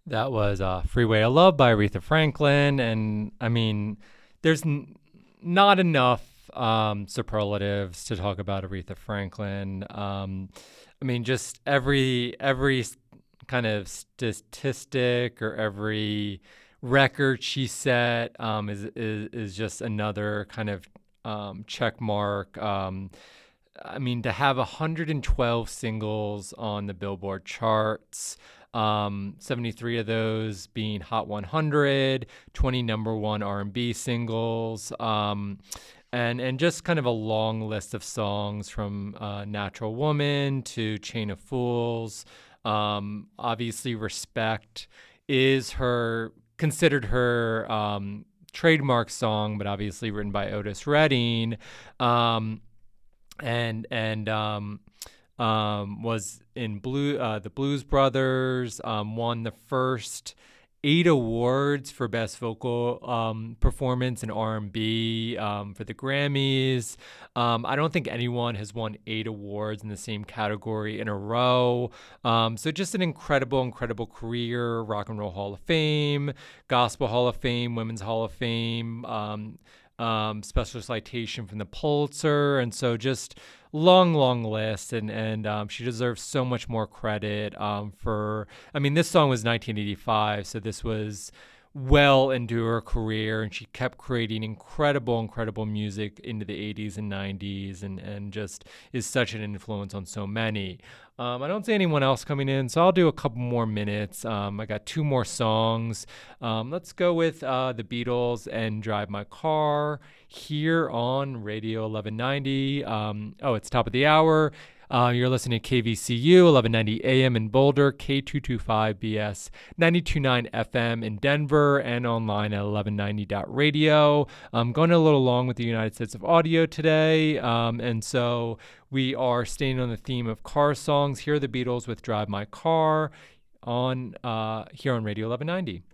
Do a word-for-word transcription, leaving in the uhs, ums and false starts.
That was uh, Freeway to Love by Aretha Franklin. And I mean, there's n- not enough um, superlatives to talk about Aretha Franklin. Um, I mean, just every every s- kind of statistic or every record she set um, is, is is just another kind of um, check mark. Um, I mean, to have one hundred twelve singles on the Billboard charts, um, seventy-three of those being Hot one hundred, twenty number one R and B singles, um, and and just kind of a long list of songs from uh, Natural Woman to Chain of Fools. Um, obviously, Respect is her considered her um, trademark song, but obviously written by Otis Redding. Um, and and um, um, was in blue uh, the Blues Brothers. Um, won the first eight awards for best vocal um, performance in R and B um, for the Grammys. Um, I don't think anyone has won eight awards in the same category in a row. Um, so just an incredible, incredible career. Rock and Roll Hall of Fame, Gospel Hall of Fame, Women's Hall of Fame. Um, um, special citation from the Pulitzer, and so just long, long list, and and um, she deserves so much more credit um, for. I mean, this song was nineteen eighty-five, so this was well into her career, and she kept creating incredible, incredible music into the eighties and nineties, and and just is such an influence on so many. Um, I don't see anyone else coming in, so I'll do a couple more minutes. Um, I got two more songs. Um, let's go with uh, the Beatles and Drive My Car here on Radio eleven ninety. Um, oh, it's top of the hour. Uh, you're listening to K V C U, eleven ninety A M in Boulder, K two twenty-five B S, ninety-two point nine F M in Denver, and online at eleven ninety dot radio. I'm going a little long with the United States of Audio today, um, and so we are staying on the theme of car songs. Here are the Beatles with Drive My Car on uh, here on Radio eleven ninety.